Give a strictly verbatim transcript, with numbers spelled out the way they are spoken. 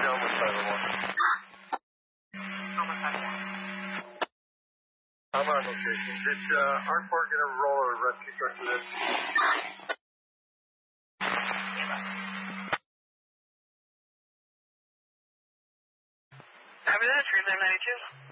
Almost seven one. Almost seven one. I'm on location. Did uh, Arkport get a roll or a rescue truck to this? Copy that, three nine nine two.